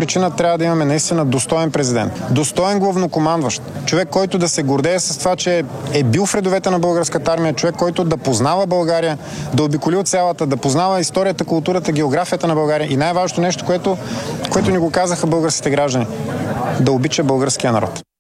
причина трябва да имаме наистина достоен президент, достоен главнокомандващ, човек, който да се гордее с това, че е бил в редовете на българската армия, човек, който да познава България, да обиколи от цялата, да познава историята, културата, географията на България и най-важното нещо, което ни го казаха българските граждани, да обича българския народ.